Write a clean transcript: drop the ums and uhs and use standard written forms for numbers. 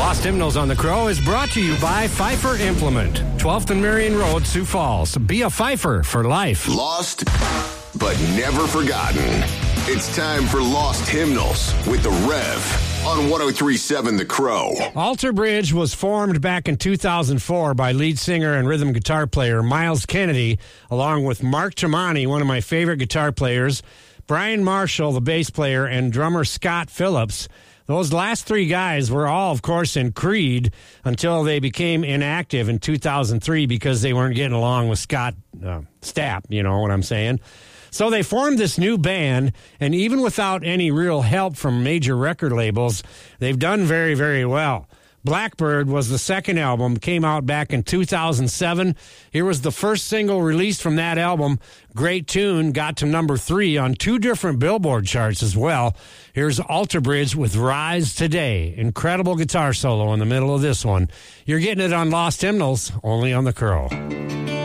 Lost Hymnals on the Crow is brought to you by Pfeiffer Implement, 12th and Marion Road, Sioux Falls. Be a Pfeiffer for life. Lost, but never forgotten. It's time for Lost Hymnals with the Rev on 103.7 The Crow. Alter Bridge was formed back in 2004 by lead singer and rhythm guitar player Miles Kennedy, along with Mark Tremonti, one of my favorite guitar players, Brian Marshall, the bass player, and drummer Scott Phillips. Those last three guys were all, of course, in Creed until they became inactive in 2003 because they weren't getting along with Scott Stapp, you know what I'm saying? So they formed this new band, and even without any real help from major record labels, they've done very, very well. Blackbird was the second album, came out back in 2007. Here was the first single released from that album. Great tune, got to number 3 on 2 different Billboard charts as well. Here's Alter Bridge with Rise Today. Incredible guitar solo in the middle of this one. You're getting it on Lost Hymnals, only on The Crow.